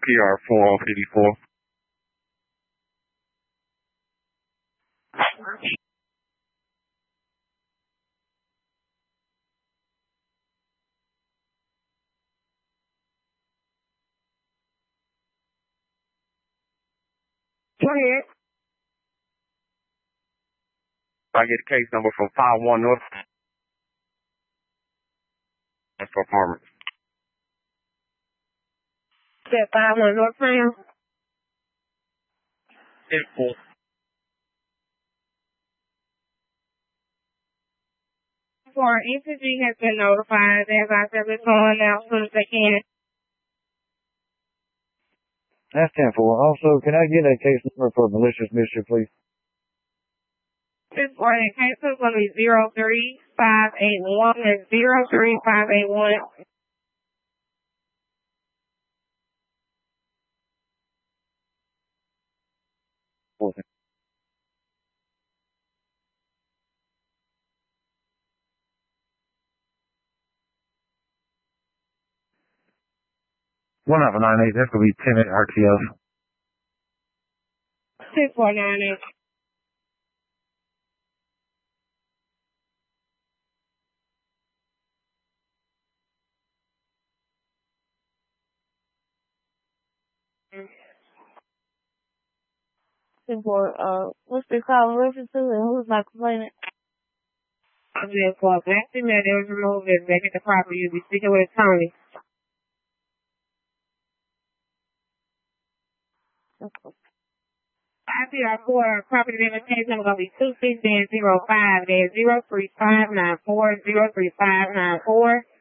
PR 4054. Go ahead. I get a case number from 51 North. That's for apartment. That 51 North Town. It's full. For ECG has been notified. As I said, it's going out as soon as they can. That's 10-4. Also, can I get a case number for malicious mischief, please? This for the case is going to be 03581. It's 03581. Okay. One out of 98. That's going to be 10 at RTO. 6498. What's the call in reference to and who's my complainant? I'm just for a black female that was removed as back at the property. You'll be speaking with Tony. IPR4 property limitation number going to be 26-05. There's 03594, 03594.